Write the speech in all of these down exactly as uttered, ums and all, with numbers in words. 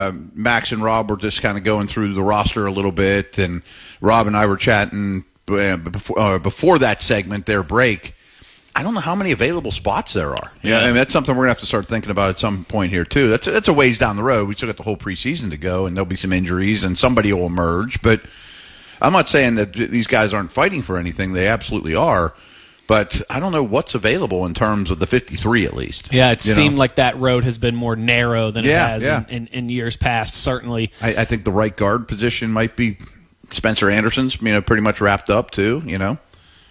uh, Max and Rob were just kind of going through the roster a little bit, and Rob and I were chatting before, uh, before that segment, their break. I don't know how many available spots there are. Yeah, I mean, that's something we're going to have to start thinking about at some point here, too. That's, that's a ways down the road. We still got the whole preseason to go, and there'll be some injuries, and somebody will emerge. But I'm not saying that these guys aren't fighting for anything. They absolutely are. But I don't know what's available in terms of the fifty-three, at least. Yeah, it you seemed know? like that road has been more narrow than yeah, it has yeah. in, in, in years past, certainly. I, I think the right guard position might be Spencer Anderson's, you know, pretty much wrapped up, too, you know.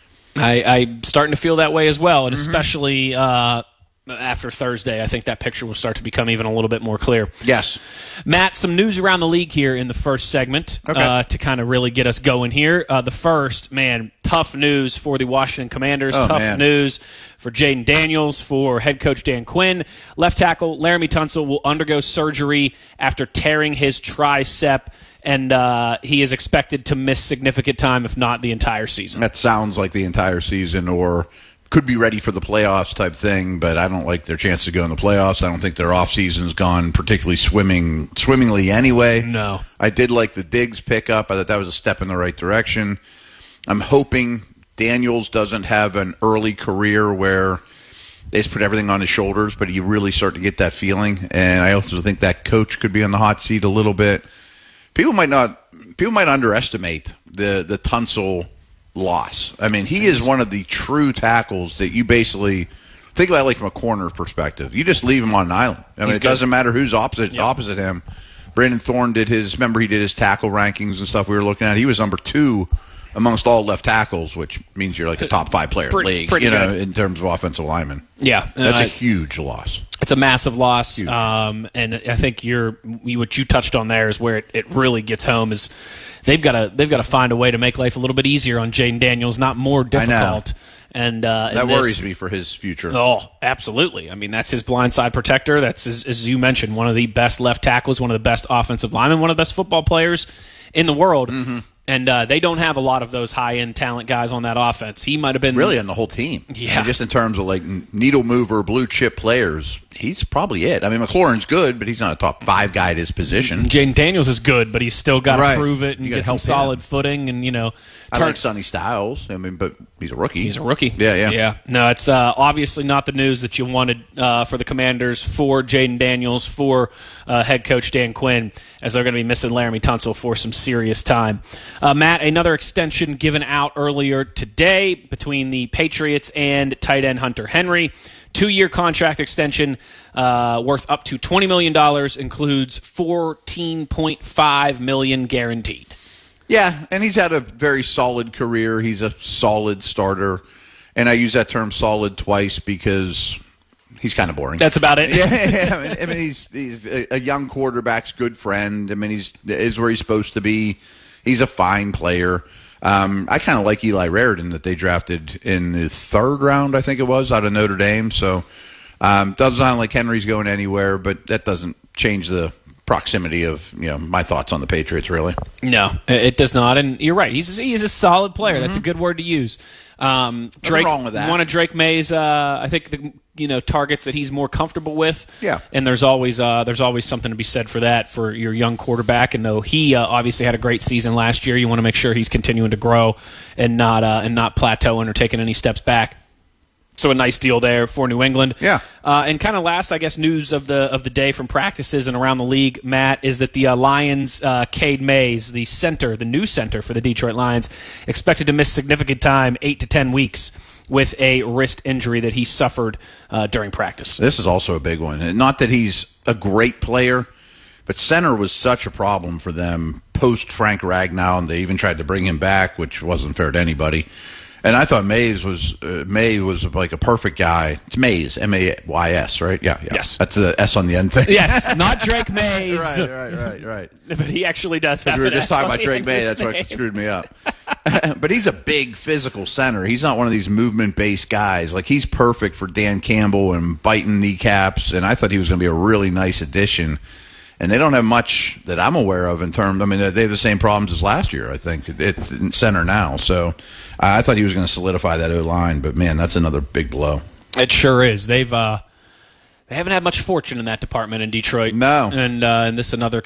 I, I'm starting to feel that way as well, and mm-hmm. especially uh, after Thursday, I think that picture will start to become even a little bit more clear. Yes. Matt, some news around the league here in the first segment okay. uh, to kind of really get us going here. Uh, the first, man, tough news for the Washington Commanders, oh, tough man. news for Jaden Daniels, for head coach Dan Quinn. Left tackle Laremy Tunsil will undergo surgery after tearing his tricep, and uh, he is expected to miss significant time, if not the entire season. That sounds like the entire season, or could be ready for the playoffs type thing, but I don't like their chance to go in the playoffs. I don't think their offseason has gone particularly swimming, swimmingly anyway. No. I did like the Diggs pickup. I thought that was a step in the right direction. I'm hoping Daniels doesn't have an early career where they just put everything on his shoulders, but you really start to get that feeling. And I also think that coach could be on the hot seat a little bit. People might not. People might underestimate the the Tunsil loss. I mean, he is one of the true tackles that you basically think about, like from a corner perspective. You just leave him on an island. I mean, He's it good. doesn't matter who's opposite Yep. opposite him. Brandon Thorne did his. Remember, he did his tackle rankings and stuff. We were looking at. He was number two amongst all left tackles, which means you're like a top five player pretty, in the league. Pretty you know, good. in terms of offensive linemen. Yeah, That's uh, a huge loss. It's a massive loss, Huge. um, and I think you're what you touched on there is where it, it really gets home. Is they've got to they've got to find a way to make life a little bit easier on Jaden Daniels, not more difficult. And uh, that and this, worries me for his future. Oh, absolutely. I mean, that's his blindside protector. That's as, as you mentioned, one of the best left tackles, one of the best offensive linemen, one of the best football players in the world. Mm-hmm. And uh, they don't have a lot of those high-end talent guys on that offense. He might have been really on the whole team. Yeah, I mean, just in terms of like needle mover, blue chip players, he's probably it. I mean, McLaurin's good, but he's not a top five guy at his position. Jaden Daniels is good, but he's still got to right. prove it and you get some solid him. footing. And you know, I turn- like Sonny Styles. I mean, but he's a rookie. He's a rookie. Yeah, yeah, yeah. No, it's uh, obviously not the news that you wanted uh, for the Commanders, for Jaden Daniels, for uh, head coach Dan Quinn, as they're going to be missing Laremy Tunsil for some serious time. Uh, Matt, another extension given out earlier today between the Patriots and tight end Hunter Henry. Two-year contract extension uh, worth up to twenty million dollars, includes fourteen point five million dollars guaranteed. Yeah, and he's had a very solid career. He's a solid starter. And I use that term solid twice because he's kind of boring. That's about it. yeah, I mean, I mean he's he's a, a young quarterback's good friend. I mean, he's is where he's supposed to be. He's a fine player. Um, I kind of like Eli Raridan that they drafted in the third round, I think it was, out of Notre Dame. So um, doesn't sound like Henry's going anywhere, but that doesn't change the proximity of you know my thoughts on the Patriots, really. No, it does not. And you're right. He's a, he's a solid player. Mm-hmm. That's a good word to use. Um, Drake, wrong with that. One of Drake May's, uh, I think, the you know targets that he's more comfortable with. Yeah. And there's always uh, there's always something to be said for that for your young quarterback. And though he uh, obviously had a great season last year, you want to make sure he's continuing to grow and not uh, and not plateauing or taking any steps back. So a nice deal there for New England. Yeah. Uh, and kind of last, I guess, news of the of the day from practices and around the league, Matt, is that the uh, Lions, uh, Cade Mays, the center, the new center for the Detroit Lions, expected to miss significant time, eight to ten weeks, with a wrist injury that he suffered uh, during practice. This is also a big one. And not that he's a great player, but center was such a problem for them post Frank Ragnow, and they even tried to bring him back, which wasn't fair to anybody. And I thought Mays was uh, May was like a perfect guy. It's Mays, M A Y S, right? Yeah, yeah. Yes. That's the S on the end thing. Yes, not Drake Mays. right, right, right, right. But he actually does have We were an just S talking on about the Drake end of May. his That's what name. screwed me up. But he's a big physical center. He's not one of these movement-based guys. Like, he's perfect for Dan Campbell and biting kneecaps, and I thought he was going to be a really nice addition. And they don't have much that I'm aware of in terms. I mean, they have the same problems as last year, I think. It's in center now. So uh, I thought he was going to solidify that O-line. But, man, that's another big blow. It sure is. They've uh, they haven't had much fortune in that department in Detroit. No. And, uh, and this another